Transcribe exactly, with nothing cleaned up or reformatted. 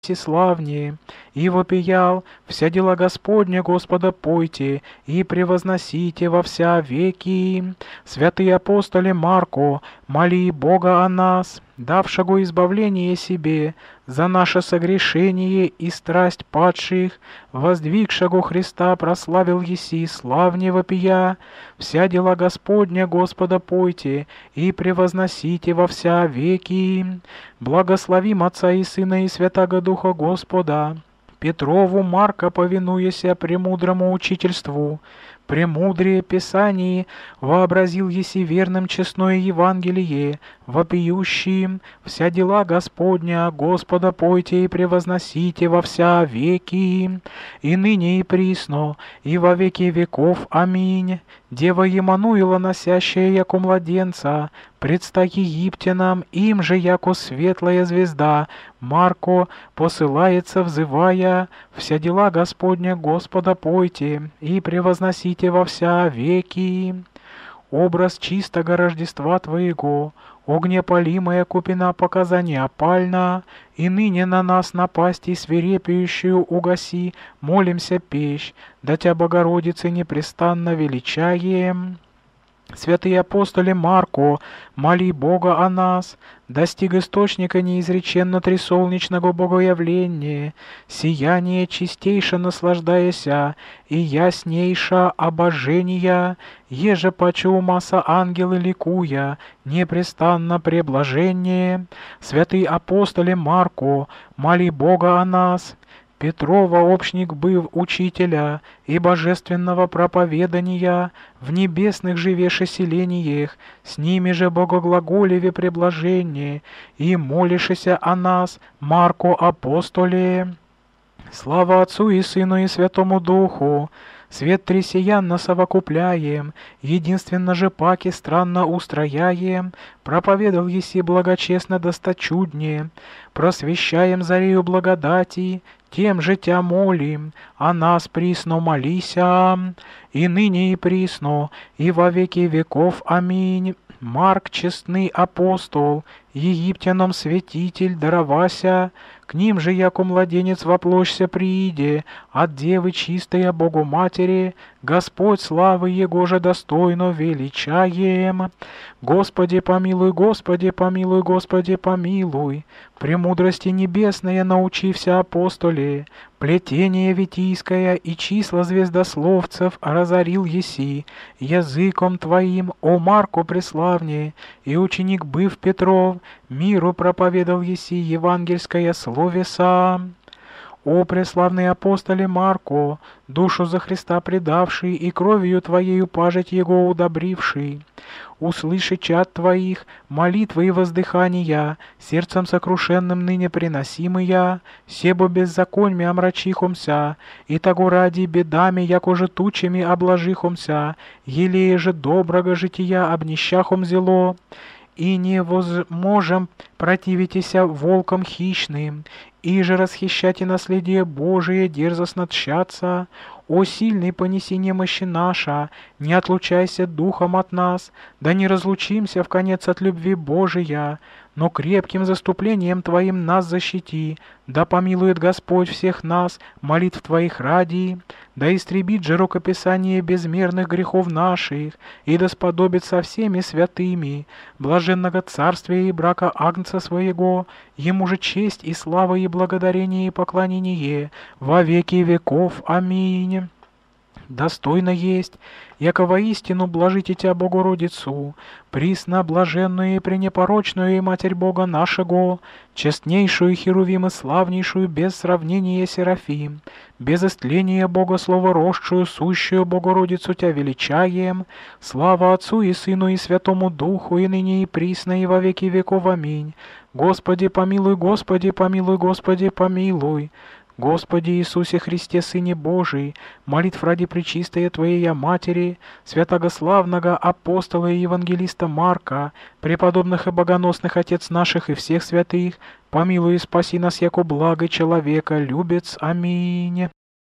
всеславнее, и вопиял: вся дела Господня Господа пойте и превозносите во вся веки. Святые апостоли Марко, моли Бога о нас, давшего избавление себе, за наше согрешение и страсть падших, воздвигшего Христа прославил еси, славне вопия: вся дела Господня Господа пойте и превозносите во вся веки. Благословим Отца и Сына и Святаго Духа Господа. Петрову Марка, повинуяся премудрому учительству, премудрее Писании, вообразил еси верным честное Евангелие, вопиющим: вся дела Господня, Господа пойте и превозносите во вся веки, и ныне и присно, и во веки веков. Аминь. Дева Емануила, носящая яко младенца, предста египтянам, им же яко светлая звезда, Марко посылается, взывая: вся дела Господня, Господа пойте и превозносите во вся веки. Образ чистого Рождества Твоего, огнепалимая купина показания опальна, и ныне на нас напасти свирепеющую угаси, молимся пещ, да Тя, Богородице, непрестанно величаем. Святые апостоли Марко, моли Бога о нас, достиг источника неизреченно трисолнечного богоявления, сияние чистейше наслаждаяся и яснейша обожения, еже паче умаса ангелы ликуя, непрестанно преблажение. Святые апостоли Марко, моли Бога о нас. Петрова общник быв учителя и божественного проповедания в небесных живеше селениях, с ними же богоглаголеве преблажение, и молишися о нас, Марко апостоле. Слава Отцу и Сыну и Святому Духу! Свет тресиян совокупляем, единственно же паки странно устрояем, проповедал еси благочестно досточуднее, просвещаем зарею благодати, тем же Тя молим, о нас присно молися, и ныне и присно, и во веки веков. Аминь. Марк, честный апостол, египтянам святитель даровася, к ним же, яко младенец воплощся прииде, от девы чистая Богу Матери, Господь славы Его же достойно величаем. Господи помилуй, Господи помилуй, Господи помилуй. Премудрости небесная научився апостоле, плетение витийское и числа звездословцев разорил еси, языком Твоим, о Марко преславнее, и ученик быв Петров, миру проповедал еси евангельское словеса. О преславный апостоле Марко, душу за Христа предавший и кровью Твоею пажить Его удобривший, услыши чад Твоих, молитвы и воздыхания, сердцем сокрушенным ныне приносимыя, себо беззаконьми омрачихомся, и того ради бедами, яко же тучами обложихомся, елея же доброго жития обнищахом зело, и не возможем противитеся волкам хищным, и же расхищать и наследие Божие дерзостно тщаться. О сильный, понеси немощи наша, не отлучайся духом от нас, да не разлучимся в конец от любви Божия, но крепким заступлением Твоим нас защити, да помилует Господь всех нас, молитв Твоих ради, да истребит же рукописание безмерных грехов наших, и да сподобит со всеми святыми, блаженного царствия и брака Агнца Своего, Ему же честь и слава и благодарение и поклонение во веки веков. Аминь. Достойно есть, яко воистину блажите Тя, Богородицу, присно блаженную и пренепорочную и Матерь Бога нашего, честнейшую Херувим и славнейшую без сравнения Серафим, без истления Бога словорожшую, сущую Богородицу Тя величаем, слава Отцу и Сыну и Святому Духу, и ныне и присно и во веки веков. Аминь. Господи помилуй, Господи помилуй, Господи помилуй. Господи Иисусе Христе, Сыне Божий, молитв ради пречистой Твоей Матери, святогославного апостола и евангелиста Марка, преподобных и богоносных Отец наших и всех святых, помилуй и спаси нас, яко благо человека, любец. Аминь.